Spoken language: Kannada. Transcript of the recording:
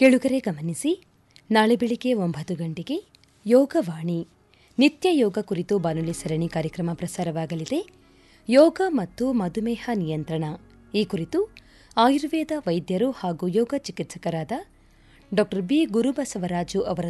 ಕೇಳುಗರೆ ಗಮನಿಸಿ, ನಾಳೆ ಬೆಳಿಗ್ಗೆ 9 ಗಂಟೆಗೆ ಯೋಗವಾಣಿ ನಿತ್ಯ ಯೋಗ ಕುರಿತು ಬಾನುಲಿ ಸರಣಿ ಕಾರ್ಯಕ್ರಮ ಪ್ರಸಾರವಾಗಲಿದೆ. ಯೋಗ ಮತ್ತು ಮಧುಮೇಹ ನಿಯಂತ್ರಣ ಈ ಕುರಿತು ಆಯುರ್ವೇದ ವೈದ್ಯರು ಹಾಗೂ ಯೋಗ ಚಿಕಿತ್ಸಕರಾದ ಡಾ ಬಿ ಗುರುಬಸವರಾಜು ಅವರ